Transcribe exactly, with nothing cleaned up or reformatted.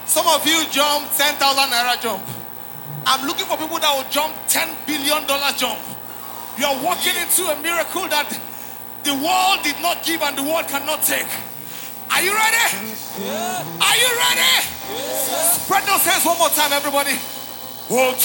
Some of you jump ten thousand naira jump. I'm looking for people that will jump ten billion dollar jump. You are walking into a miracle that the world did not give and the world cannot take. Are you ready? Yeah. Are you ready? Yeah. Spread those hands one more time, everybody. Whoa.